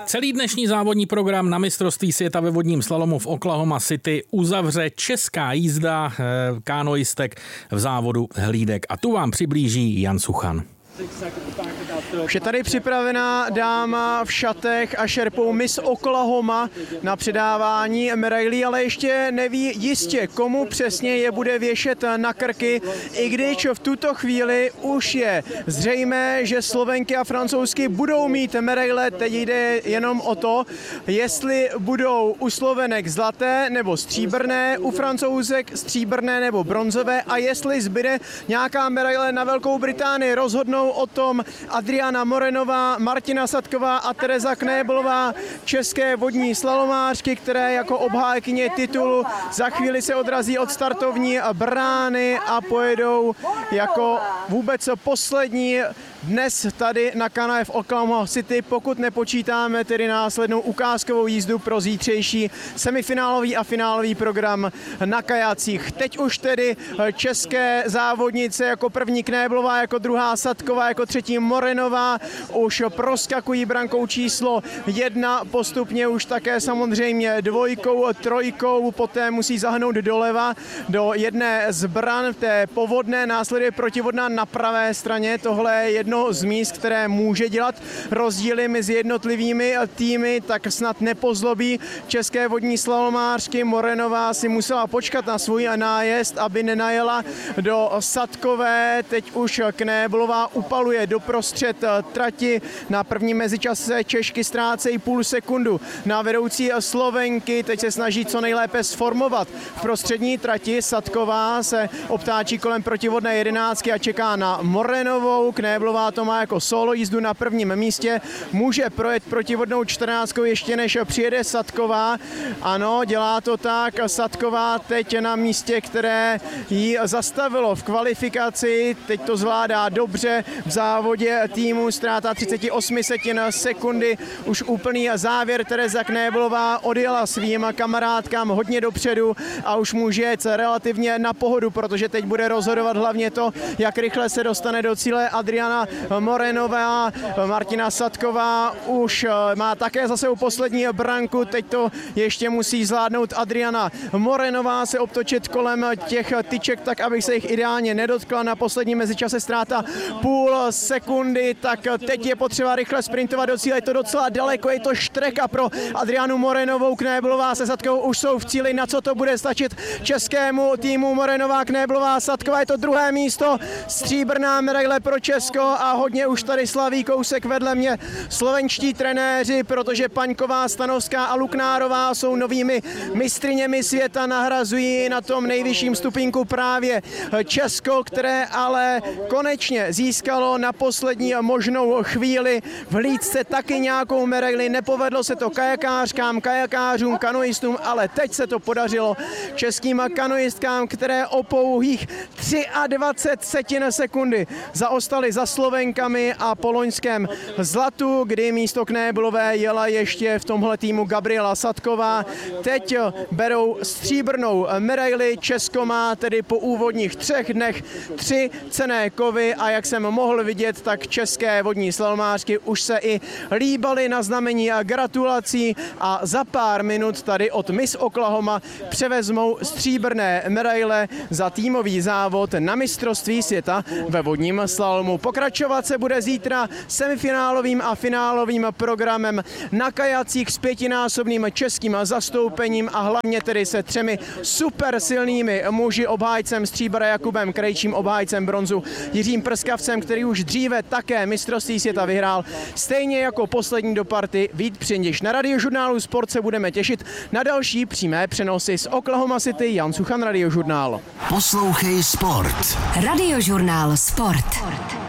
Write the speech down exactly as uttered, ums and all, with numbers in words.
Celý dnešní závodní program na mistrovství světa ve vodním slalomu v Oklahoma City uzavře česká jízda kánoistek v závodu hlídek. A tu vám přiblíží Jan Suchan. Už je tady připravená dáma v šatech a šerpou Miss Oklahoma na předávání medailí, ale ještě neví jistě, komu přesně je bude věšet na krky, i když v tuto chvíli už je zřejmé, že Slovenky a Francouzky budou mít medaile. Teď jde jenom o to, jestli budou u Slovenek zlaté nebo stříbrné, u Francouzek stříbrné nebo bronzové a jestli zbyde nějaká medaile na Velkou Británii. Rozhodnou o tom Adriana Morenová, Martina Sadková a Tereza Knéblová, české vodní slalomářky, které jako obhájkyně titulu za chvíli se odrazí od startovní brány a pojedou jako vůbec poslední dnes tady na kanaji v Oklahoma City, pokud nepočítáme tedy následnou ukázkovou jízdu pro zítřejší semifinálový a finálový program na kajacích. Teď už tedy české závodnice jako první Knéblová, jako druhá Sadková, jako třetí Morenová už proskakují brankou číslo jedna, postupně už také samozřejmě dvojkou, trojkou, poté musí zahnout doleva do jedné z bran, v té povodné, následuje protivodná na pravé straně. Tohle je jedno z míst, které může dělat rozdíly mezi jednotlivými týmy, tak snad nepozlobí české vodní slalomářky. Morenová si musela počkat na svůj nájezd, aby nenajela do Sadkové. Teď už Knéblová upaluje doprostřed trati. Na prvním mezičase Češky ztrácejí půl sekundu na vedoucí Slovenky. Teď se snaží co nejlépe sformovat v prostřední trati. Sadková se obtáčí kolem protivodné jedenáctky a čeká na Morenovou. Knéblová to má jako solo jízdu na prvním místě. Může projet protivodnou čtrnáctkou ještě než přijede Sadková. Ano, dělá to tak. Sadková teď na místě, které ji zastavilo v kvalifikaci. Teď to zvládá dobře v závodě týmu. Ztráta třicet osm setin sekundy. Už úplný závěr. Tereza Knéblová odjela svým kamarádkám hodně dopředu a už může jet relativně na pohodu, protože teď bude rozhodovat hlavně to, jak rychle se dostane do cíle Adriana Morenová. Martina Sadková už má také za sebou poslední branku, teď to ještě musí zvládnout Adriana Morenová, se obtočit kolem těch tyček tak, aby se jich ideálně nedotkla. Na poslední mezičase ztráta půl sekundy, tak teď je potřeba rychle sprintovat do cíle, je to docela daleko, je to štreka pro Adrianu Morenovou. Knéblová se Sadkovou už jsou v cíli, na co to bude stačit českému týmu. Morenová, Knéblová, Sadková, je to druhé místo, stříbrná medaile pro Česko a hodně už tady slaví kousek vedle mě slovenští trenéři, protože Paňková, Stanovská a Luknárová jsou novými mistryněmi světa, nahrazují na tom nejvyšším stupínku právě Česko, které ale konečně získalo na poslední možnou chvíli v hlídce taky nějakou medaili. Nepovedlo se to kajakářkám, kajakářům, kanoistům, ale teď se to podařilo českým kanoistkám, které o pouhých dvacet tři setin sekundy zaostali za Slovenkami a po loňském zlatu, kdy místo Knéblové jela ještě v tomhle týmu Gabriela Sadková. Teď berou stříbrnou medaili. Česko má tedy po úvodních třech dnech tři cenné kovy a jak jsem mohl vidět, tak české vodní slalomářky už se i líbaly na znamení gratulací a za pár minut tady od Miss Oklahoma převezmou stříbrné medaile za týmový závod na mistrovství světa ve vodním slalomu. Pokračovat se bude zítra semifinálovým a finálovým programem na kajacích s pětinásobným českým zastoupením a hlavně tedy se třemi super silnými muži, obhájcem stříbra Jakubem Krejčím, obhájcem bronzu Jiřím Prskavcem, který už dříve také mistrovství světa vyhrál. Stejně jako poslední do party Vít Přindiš. Na Radiožurnálu Sport se budeme těšit na další přímé přenosy z Oklahoma City. Jan Suchan, Radiožurnál. Poslouchej Sport. Radiožurnál Sport.